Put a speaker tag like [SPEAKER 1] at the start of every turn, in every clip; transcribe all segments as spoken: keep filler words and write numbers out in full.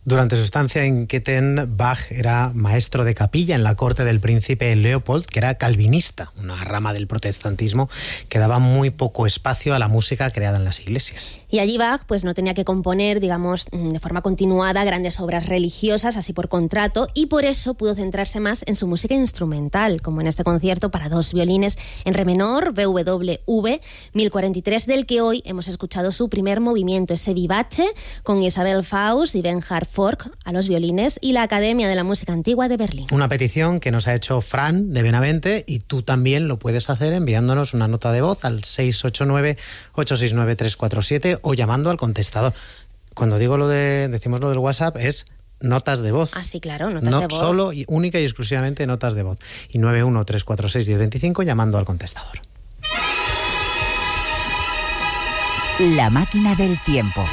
[SPEAKER 1] Durante su estancia en Köthen, Bach era maestro de capilla en la corte del príncipe Leopold, que era calvinista, una rama del protestantismo que daba muy poco espacio a la música creada en las iglesias.
[SPEAKER 2] Y allí Bach pues, no tenía que componer, digamos, de forma continuada grandes obras religiosas, así por contrato, y por eso pudo centrarse más en su música instrumental, como en este concierto para dos violines en re menor, B W V mil cuarenta y tres, del que hoy hemos escuchado su primer movimiento, ese vivace, con Isabel Faust y Bernhard Fork a los violines y la Academia de la Música Antigua de Berlín.
[SPEAKER 1] Una petición que nos ha hecho Fran de Benavente, y tú también lo puedes hacer enviándonos una nota de voz al seis ocho nueve, ocho seis nueve, tres cuatro siete o llamando al contestador. Cuando digo lo de, decimos lo del WhatsApp, es notas de voz.
[SPEAKER 2] Ah, sí, claro, notas
[SPEAKER 1] no
[SPEAKER 2] de voz.
[SPEAKER 1] Solo, y única y exclusivamente notas de voz. Y nueve uno tres cuatro seis uno cero dos cinco llamando al contestador.
[SPEAKER 3] La máquina del tiempo.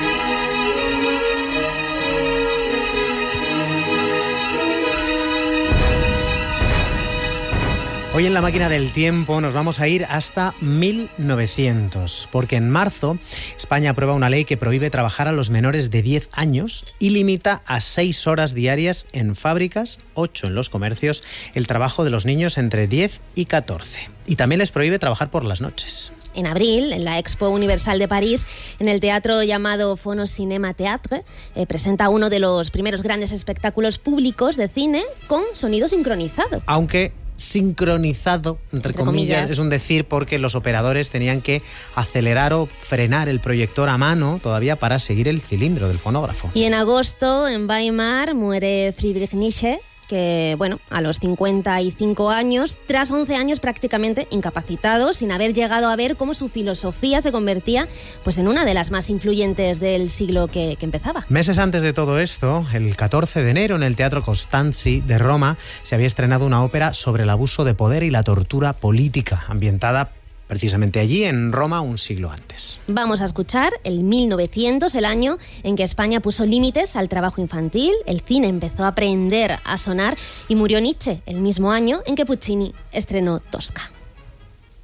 [SPEAKER 1] Hoy en la máquina del tiempo nos vamos a ir hasta mil novecientos, porque en marzo España aprueba una ley que prohíbe trabajar a los menores de diez años y limita a seis horas diarias en fábricas, ocho en los comercios, el trabajo de los niños entre diez y catorce. Y también les prohíbe trabajar por las noches.
[SPEAKER 2] En abril, en la Expo Universal de París, en el teatro llamado Phono Cinema Theatre, eh, presenta uno de los primeros grandes espectáculos públicos de cine con sonido sincronizado.
[SPEAKER 1] Aunque sincronizado, entre, entre comillas, comillas, es un decir, porque los operadores tenían que acelerar o frenar el proyector a mano todavía para seguir el cilindro del fonógrafo.
[SPEAKER 2] Y en agosto, en Weimar, muere Friedrich Nietzsche, que, bueno, a los cincuenta y cinco años, tras once años prácticamente incapacitado, sin haber llegado a ver cómo su filosofía se convertía pues, en una de las más influyentes del siglo que, que empezaba.
[SPEAKER 1] Meses antes de todo esto, el catorce de enero, en el Teatro Costanzi de Roma, se había estrenado una ópera sobre el abuso de poder y la tortura política, ambientada precisamente allí, en Roma, un siglo antes.
[SPEAKER 2] Vamos a escuchar el mil novecientos, el año en que España puso límites al trabajo infantil, el cine empezó a aprender a sonar y murió Nietzsche, el mismo año en que Puccini estrenó Tosca.